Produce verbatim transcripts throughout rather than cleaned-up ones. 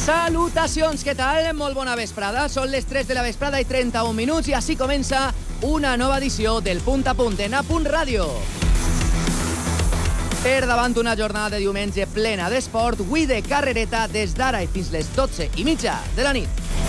Salutacions, què tal? Molt bona vesprada. Són les tres de la vesprada i trenta-un minuts i així comença una nova edició del Punt a Punt en A Punt Ràdio. Per davant una jornada de diumenge plena d'esport, avui de carrereta des d'ara i fins les dotze i mitja de la nit.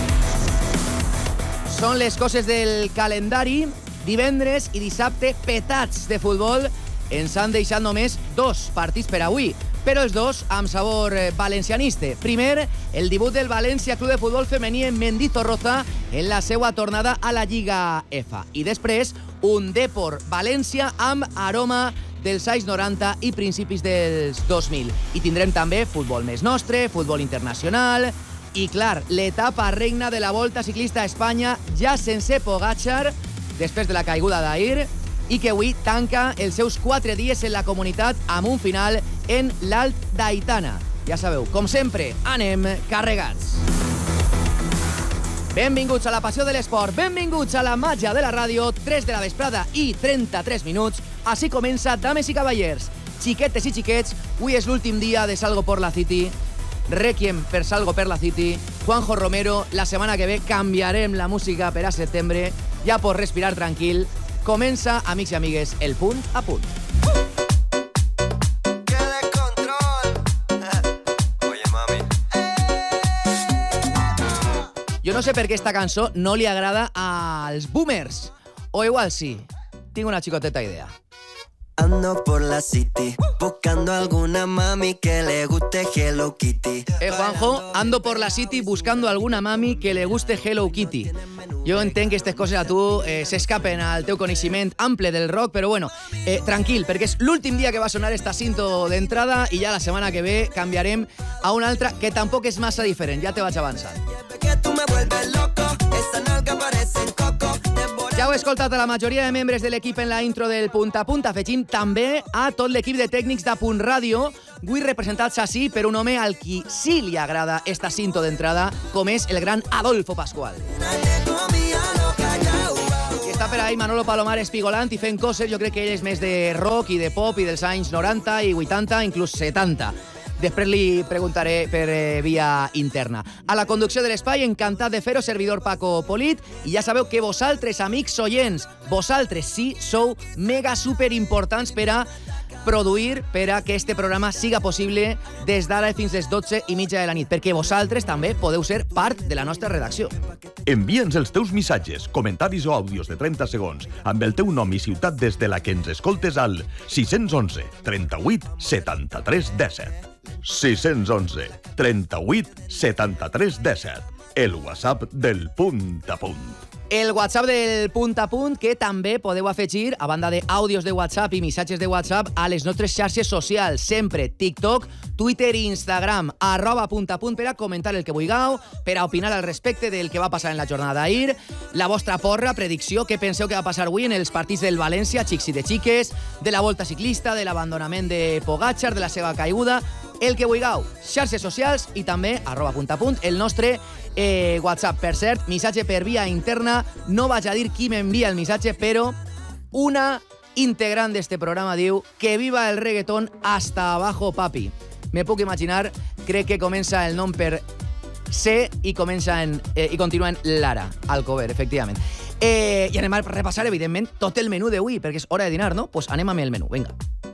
Són les coses del calendari. Divendres i dissabte petats de futbol. Ens han deixat només dos partits per avui, però els dos amb sabor valencianista. Primer, el debut del València Club de Futbol Femení en Mendizorroza en la seva tornada a la Lliga F. I després, un Depor València amb aroma dels anys noranta i principis dels dos mil. I tindrem també futbol més nostre, futbol internacional i, clar, l'etapa regna de la Volta Ciclista a Espanya ja sense Pogačar després de la caiguda d'ahir, i que avui tanca els seus quatre dies en la comunitat amb un final en l'Alt d'Aitana. Ja sabeu, com sempre, anem carregats. Benvinguts a la passió de l'esport, benvinguts a la màgia de la ràdio, tres de la vesprada i trenta-tres minuts. Així comença, dames i cavallers, xiquetes i xiquets, avui és l'últim dia de Salgo por la City, Requiem per Salgo per la City, Juanjo Romero, la setmana que ve canviarem la música per a setembre, ja pots respirar tranquil. Comença, amics i amigues, el Punt a Punt. ¡Qué descontrol! Oye, mami. Jo no sé per què esta cançó no li agrada als boomers. O igual sí. Tinc una xicoteta idea. Ando por la city, buscando alguna mami que le guste Hello Kitty. Eh, Juanjo, ando por la city buscando alguna mami que le guste Hello Kitty. Jo entenc que aquestes coses a tu eh, s'escapen al teu coneixement ample del rock, però bueno, eh, tranquil, perquè és l'últim dia que va sonar esta cinto d'entrada i ja la setmana que ve canviarem a una altra que tampoc és massa diferent, ja te vaig avançant. Que tú me vuelves loco, esa nalga parece coco. Ja heu escoltat a la majoria de membres de l'equip en la intro del Punt a Punt. Afegim també a tot l'equip de tècnics de Punt Ràdio, avui representats així per un home al qui sí li agrada esta cinto d'entrada, com és el gran Adolfo Pascual. I està per ahí Manolo Palomar espigolant i fent coses. Jo crec que ell és més de rock i de pop i dels anys noranta i vuitanta, inclús setanta. Després li preguntaré per eh, via interna. A la conducció de l'espai, encantat de fer-ho, servidor Paco Polit, i ja sabeu que vosaltres, amics oients, vosaltres sí sou mega super importants per a produir, per a que este programa siga possible des d'ara fins les dotze i mitja de la nit, perquè vosaltres també podeu ser part de la nostra redacció. Envia'ns els teus missatges, comentaris o àudios de trenta segons amb el teu nom i ciutat des de la que ens escoltes al sis u u, trenta-vuit, setanta-tres, disset. sis u u, trenta-vuit, setanta-tres, disset. El WhatsApp del Punt a Punt. El WhatsApp del Punt a Punt, que també podeu afegir, a banda d'àudios de WhatsApp i missatges de WhatsApp, a les nostres xarxes socials, sempre TikTok, Twitter i Instagram, arroba Punt a Punt, per a comentar el que vulgueu, per a opinar al respecte del que va passar en la jornada d'ahir, la vostra porra, predicció, què penseu que va passar avui en els partits del València, xics i de xiques, de la Volta Ciclista, de l'abandonament de Pogačar, de la seva caiguda, el que vulgueu, xarxes socials i també, arroba Punt a Punt, el nostre eh, WhatsApp. Per cert, missatge per via interna, no vaig a dir qui m'envia el missatge, però una integrant d'este programa diu que viva el reggaetón hasta abajo, papi. Me puc imaginar, crec que comença el nom per C i comença en, eh, i continua en Lara Alcover, efectivament. Eh, I anem a repassar, evidentment, tot el menú d'avui, perquè és hora de dinar, no? Doncs pues anem amb el menú, vinga.